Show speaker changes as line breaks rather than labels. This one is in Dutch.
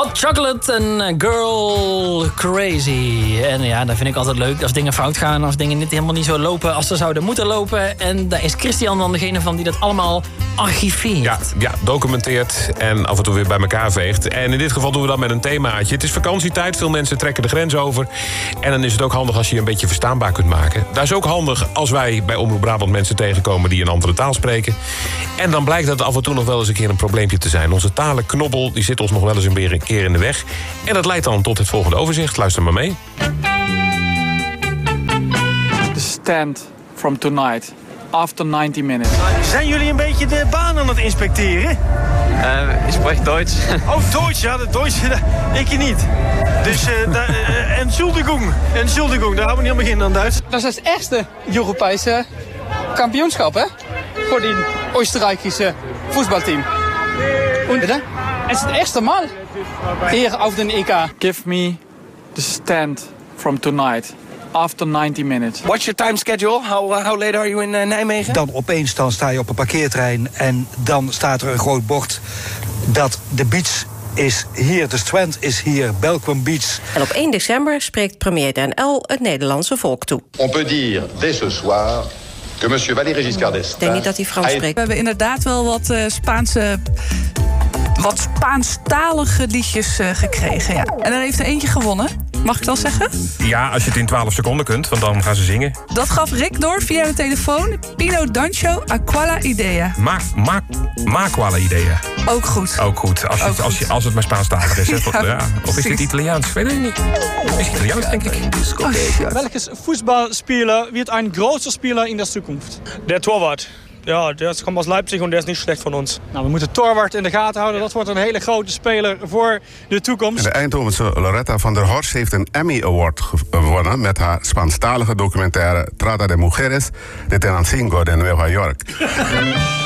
Hot Chocolate en Girl Crazy. En ja, dat vind ik altijd leuk als dingen fout gaan. Als dingen helemaal niet zo lopen als ze zouden moeten lopen. En daar is Christian dan degene van die dat allemaal archiveert.
Ja, documenteert en af en toe weer bij elkaar veegt. En in dit geval doen we dat met een themaatje. Het is vakantietijd, veel mensen trekken de grens over. En dan is het ook handig als je een beetje verstaanbaar kunt maken. Dat is ook handig als wij bij Omroep Brabant mensen tegenkomen die een andere taal spreken. En dan blijkt dat af en toe nog wel eens een keer een probleempje te zijn. Onze talenknobbel die zit ons nog wel eens een keer in de weg. En dat leidt dan tot het volgende overzicht. Luister maar mee.
The stand from tonight. After 90 minutes.
Zijn jullie een beetje de baan aan het inspecteren?
Ik spreek Duits.
Oh, Duits, ja, dat Duits, ik niet. Dus, Entschuldigung, daar gaan we niet aan beginnen aan Duits.
Dat is het eerste Europese kampioenschap, hè? Voor die Oostenrijkse voetbalteam. En het is het eerste maal hier op de EK. Give me the stand from tonight. After 90 minutes.
What's your time schedule? How late are you in Nijmegen?
Dan opeens sta je op een parkeerterrein en dan staat er een groot bord dat de beach is hier, de strand is hier, Belquem Beach.
En op 1 december spreekt premier Den Uyl het Nederlandse volk toe.
On peut dire dès ce soir que monsieur Valéry Giscard d'Estaing...
Ik denk niet dat hij Frans spreekt.
We hebben inderdaad wel wat Spaanstalige liedjes gekregen, ja. En er heeft er eentje gewonnen. Mag ik dat zeggen?
Ja, als je het in 12 seconden kunt, want dan gaan ze zingen.
Dat gaf Rick door via de telefoon. Pino Dancho, Aquala Idea.
Aquala Idea.
Ook goed.
Ook goed, als het maar Spaanstalig is.
Ja,
of is dit Italiaans? Ik weet het niet. Is het Italiaans, denk ik.
Welke Fußballspieler wird ein großer Spieler in der Zukunft? Der Torwart. Ja, der komt aus Leipzig en der is niet slecht van ons. Nou, we moeten Torwart in de gaten houden. Dat wordt een hele grote speler voor de toekomst.
De Eindhovense Loretta van der Horst heeft een Emmy Award gewonnen met haar Spaanstalige documentaire Trata de Mujeres de Tenancingo de Nueva York.